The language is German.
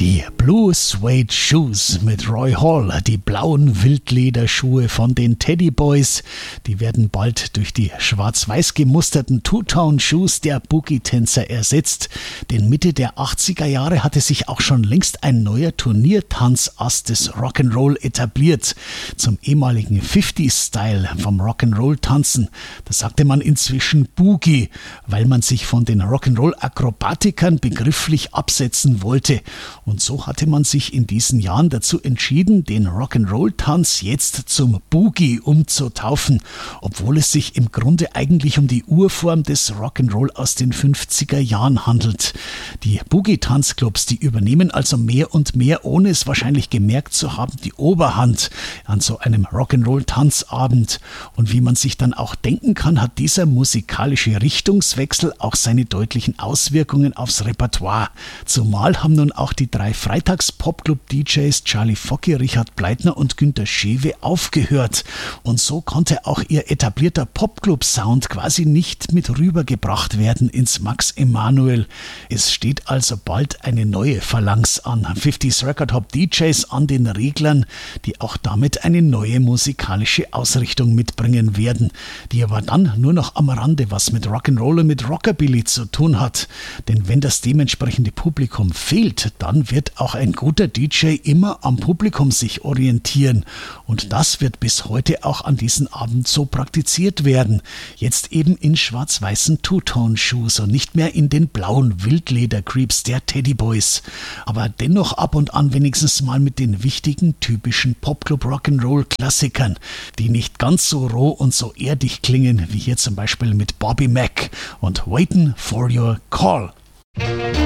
Die Blue Suede Shoes mit Roy Hall, die blauen Wildlederschuhe von den Teddy Boys, die werden bald durch die schwarz-weiß gemusterten Two-Tone-Shoes der Boogie-Tänzer ersetzt. Denn Mitte der 80er Jahre hatte sich auch schon längst ein neuer Turniertanzass des Rock'n'Roll etabliert. Zum ehemaligen 50s-Style vom Rock'n'Roll-Tanzen, da sagte man inzwischen Boogie, weil man sich von den Rock'n'Roll-Akrobatikern begrifflich absetzen wollte. Und so hatte man sich in diesen Jahren dazu entschieden, den Rock'n'Roll-Tanz jetzt zum Boogie umzutaufen, obwohl es sich im Grunde eigentlich um die Urform des Rock'n'Roll aus den 50er Jahren handelt. Die Boogie-Tanzclubs, die übernehmen also mehr und mehr, ohne es wahrscheinlich gemerkt zu haben, die Oberhand an so einem Rock'n'Roll-Tanzabend. Und wie man sich dann auch denken kann, hat dieser musikalische Richtungswechsel auch seine deutlichen Auswirkungen aufs Repertoire. Zumal haben nun auch die drei Freitags-Popclub-DJs Charlie Focky, Richard Bleitner und Günter Schewe aufgehört. Und so konnte auch ihr etablierter Popclub-Sound quasi nicht mit rübergebracht werden ins Max Emanuel. Es steht also bald eine neue Phalanx an 50s Record Hop DJs an den Reglern, die auch damit eine neue musikalische Ausrichtung mitbringen werden, die aber dann nur noch am Rande was mit Rock'n'Roll und mit Rockabilly zu tun hat. Denn wenn das dementsprechende Publikum fehlt, dann wird auch ein guter DJ immer am Publikum sich orientieren. Und das wird bis heute auch an diesem Abend so praktiziert werden. Jetzt eben in schwarz-weißen Two-Tone-Shoes und nicht mehr in den blauen Wildleder-Creeps der Teddy Boys. Aber dennoch ab und an wenigstens mal mit den wichtigen, typischen Popclub-Rock'n'Roll-Klassikern, die nicht ganz so roh und so erdig klingen, wie hier zum Beispiel mit Bobby Mack und Waitin' for Your Call.